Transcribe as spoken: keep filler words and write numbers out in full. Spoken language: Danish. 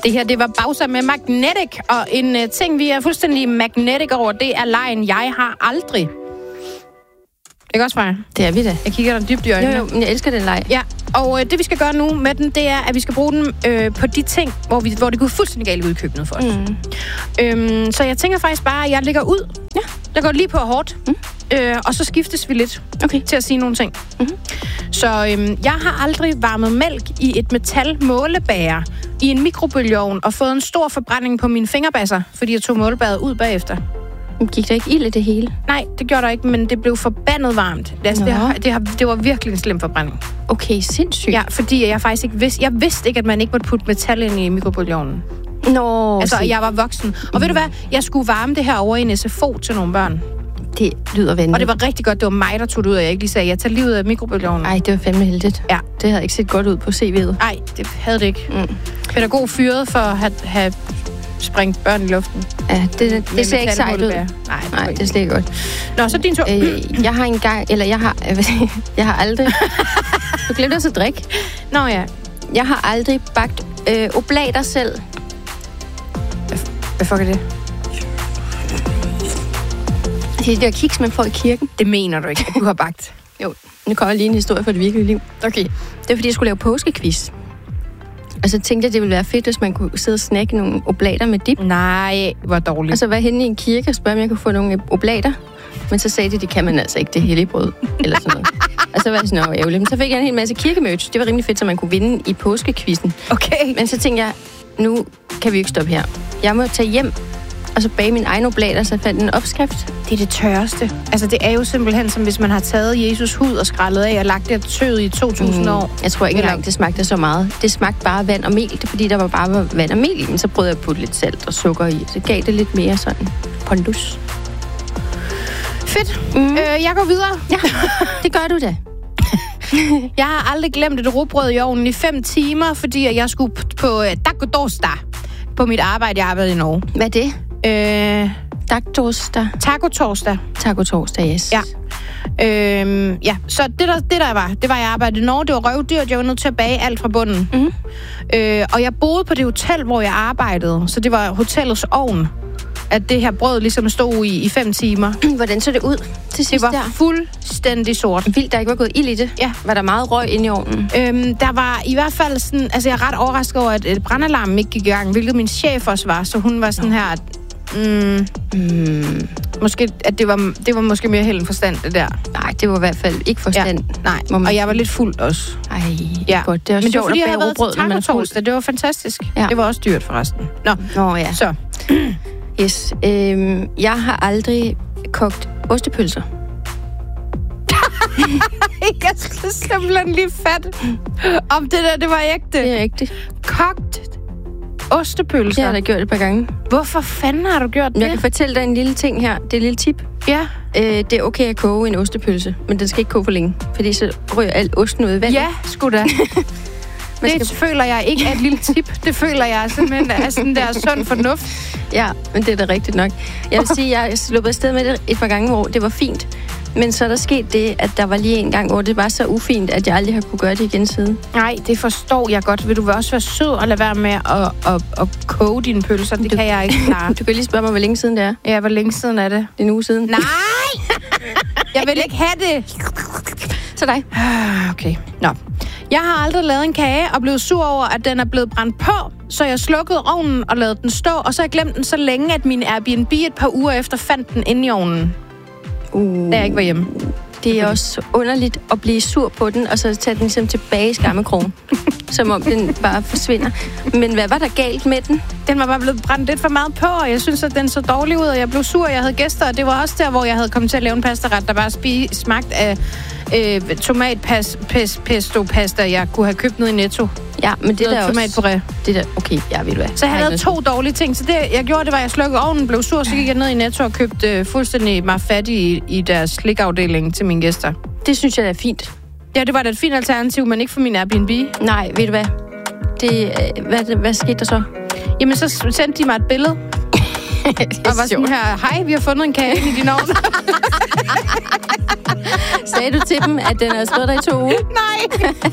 Det her, det var Bowser med Magnetic, og en uh, ting, vi er fuldstændig magnetic over, det er lejen Jeg har aldrig. Ikke også, Freja? Det er vi da. Jeg kigger dig dybt i øjnene. Jo, jo, men jeg elsker den leg. Ja, og øh, det vi skal gøre nu med den, det er, at vi skal bruge den øh, på de ting, hvor, vi, hvor det går fuldstændig galt ud i køkkenet for os. Mm. Øhm, så jeg tænker faktisk bare, at jeg lægger ud. Ja. Jeg går lige på hårdt. Mm. Øh, og så skiftes vi lidt okay. til at sige nogle ting. Mm-hmm. Så øhm, jeg har aldrig varmet mælk i et metalmålebæger i en mikrobølgeovn og fået en stor forbrænding på mine fingerbasser, fordi jeg tog målebæret ud bagefter. Gik der ikke ild i det hele? Nej, det gjorde der ikke, men det blev forbandet varmt. Altså, det, har, det, har, det var virkelig en slem forbrænding. Okay, sindssygt. Ja, fordi jeg faktisk ikke vidste... Jeg vidste ikke, at man ikke måtte putte metal ind i mikrobølgeovnen. Nå, altså, sig. jeg var voksen. Og mm. ved du hvad? Jeg skulle varme det her over i en S F O til nogle børn. Det lyder venligt. Og det var rigtig godt. Det var mig, der tog det ud, og jeg ikke lige sagde, jeg tager livet af mikrobølgeovnen. Nej, det var fandme heldigt. Ja. Det havde ikke set godt ud på C V'et. Nej, det havde det ikke. Mm. Pædagog fyret for at have, have sprængt børn i luften. Ja, det, det, det ser ikke sejt ud. Nej, Nej, det er slet ikke godt. Nå, så din tur. Øh, jeg har engang, eller jeg har, jeg har aldrig... Du glemte også at drikke. Nå ja. Jeg har aldrig bagt øh, oblater selv. Hvad, hvad fuck er det? Det er de der kiks, man får i kirken. Det mener du ikke, at du har bagt. Jo, nu kommer lige en historie fra det virkelige liv. Okay. Det er fordi, jeg skulle lave påskequiz. Og så tænkte jeg, det ville være fedt, hvis man kunne sidde og snakke nogle oblater med dip. Nej, hvor dårligt. Og så var jeg henne i en kirke og spørge, om jeg kunne få nogle oblater. Men så sagde de, det kan man altså ikke, det er helligt brød. Eller sådan noget. Og så var jeg sådan, åh, ærgerligt. Men så fik jeg en hel masse kirkemerch. Det var rimelig fedt, så man kunne vinde i påskekvisten. Okay. Men så tænkte jeg, nu kan vi ikke stoppe her. Jeg må tage hjem og så bage min egen oblater, så jeg fandt en opskrift. Det er det tørreste. Altså, det er jo simpelthen som hvis man har taget Jesus hud og skrællet af og lagt det tøet i to tusind mm, år. Jeg tror ikke engang, det smagte så meget. Det smagte bare vand og mel. Det er fordi, der var bare vand og mel i, men så prøvede jeg at putte lidt salt og sukker i. Så gav det lidt mere sådan pondus. Fedt. Mm. Øh, jeg går videre. Ja, det gør du da. Jeg har aldrig glemt et rugbrød i ovnen i fem timer, fordi jeg skulle på uh, taco tosta på mit arbejde. Jeg arbejdede i Norge. Hvad er det? Øh, Taco tosta. Taco tosta. Taco tosta, yes. Ja. Øh, ja, så det der, det der var, det var, jeg arbejdede i Norge. Det var røvdyrt. Jeg var nødt til at bage alt fra bunden. Mm. Øh, og jeg boede på det hotel, hvor jeg arbejdede. Så det var hotellets ovn, at det her brød ligesom stod i, i fem timer. Hvordan så det ud til sidst? Det var der? fuldstændig sort. Vildt, der ikke var gået ild i det? Ja. Var der meget røg inde i ovnen? Øhm, der var i hvert fald sådan... Altså, jeg er ret overrasket over, at brandalarmen ikke gik i gang, hvilket min chef også var. Så hun var sådan her... At, mm, mm, måske, at det var, det var måske mere held end forstand, det der. Nej, det var i hvert fald ikke forstand. Ja, nej, og jeg var lidt fuld også. Ej, ja. godt. Det var Men sjovt det var, fordi at jeg havde været rugbrød, til taco tosta. Det var fantastisk. Ja. Det var også dyrt, forresten. Nå, Nå ja. Så... Yes. Øhm, jeg har aldrig kogt ostepølser. Jeg skal simpelthen lige fatte, om det der, det var ægte. Det er ægte. Kogt ostepølser. Det har jeg da gjort et par gange. Hvorfor fanden har du gjort det? Jeg kan fortælle dig en lille ting her. Det er et lille tip. Ja. Øh, det er okay at koge en ostepølse, men den skal ikke koge for længe, fordi så ryger alt osten ud i vandet. Ja, sgu da. Det skal... føler jeg ikke er et lille tip. Det føler jeg simpelthen er sådan der sund fornuft. Ja, men det er da rigtigt nok. Jeg vil sige, jeg er sluppet afsted med det et par gange, hvor det var fint. Men så er der sket det, at der var lige en gang, hvor det var så ufint, at jeg aldrig har kunne gøre det igen siden. Nej, det forstår jeg godt. Vil du også være sød og lade være med at, at, at koge dine pølser? Det du, kan jeg ikke klare. Du kan lige spørge mig, hvor længe siden det er. Ja, hvor længe siden er det? Det er en uge siden. Nej! Jeg vil ikke have det. Så dig. Okay. Nå. Jeg har aldrig lavet en kage og blevet sur over, at den er blevet brændt på, så jeg slukkede ovnen og lavede den stå, og så har jeg glemt den så længe, at min Airbnb et par uger efter fandt den inde i ovnen. Uh, da jeg ikke var hjemme. Det er også underligt at blive sur på den, og så tage den ligesom tilbage i skammekrogen. Som om den bare forsvinder. Men hvad var der galt med den? Den var bare blevet brændt lidt for meget på, og jeg synes, at den så dårlig ud, og jeg blev sur, jeg havde gæster, og det var også der, hvor jeg havde kommet til at lave en pastaret, der bare spi- smagt af øh, tomatpesto-pasta, jeg kunne have købt ned i Netto. Ja, men det der tomatpuré. Det der, okay, jeg ved hvad. Så jeg havde lavet to dårlige ting. Så det, jeg gjorde, det var, at jeg slukkede ovnen, blev sur, så gik jeg ned i Netto og købte øh, fuldstændig mig fattig i, i deres slikafdeling til mine gæster. Det synes jeg er fint. Ja, det var da et fint alternativ, men ikke for min Airbnb. Nej, ved du hvad? Det, hvad, hvad skete der så? Jamen, så sendte de mig et billede. Og var sådan her, hej, vi har fundet en kage i din ovn. Sagde du til dem, at den har stået der i to uger? Nej.